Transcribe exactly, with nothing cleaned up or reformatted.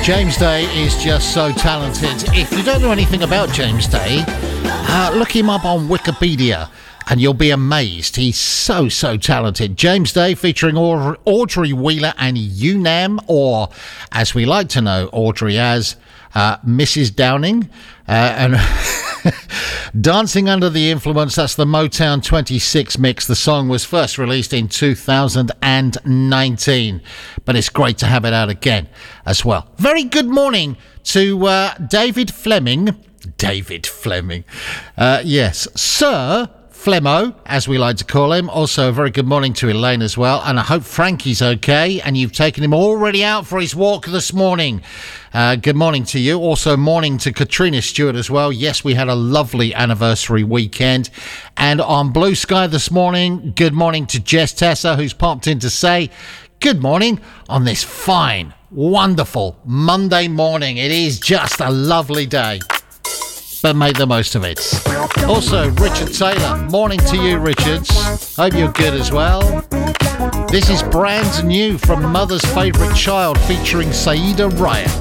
James Day is just so talented. If you don't know anything about James Day, uh, look him up on Wikipedia and you'll be amazed. He's so, so talented. James Day featuring Audrey Wheeler and UNAM, or as we like to know Audrey as, uh, Missus Downing. Uh, and Dancing Under the Influence, that's the Motown twenty-six mix. The song was first released in two thousand nineteen, but it's great to have it out again as well. Very good morning to uh, David Fleming. David Fleming. Uh, yes, Sir Flemmo, as we like to call him. Also, a very good morning to Elaine as well. And I hope Frankie's okay and you've taken him already out for his walk this morning. Uh, good morning to you. Also, morning to Katrina Stewart as well. Yes, we had a lovely anniversary weekend. And on Blue Sky this morning, good morning to Jess Tessa, who's popped in to say good morning on this fine, wonderful Monday morning. It is just a lovely day, but make the most of it. Also, Richard Taylor. Morning to you, Richards. Hope you're good as well. This is brand new from Mother's Favourite Child featuring Saida Riot.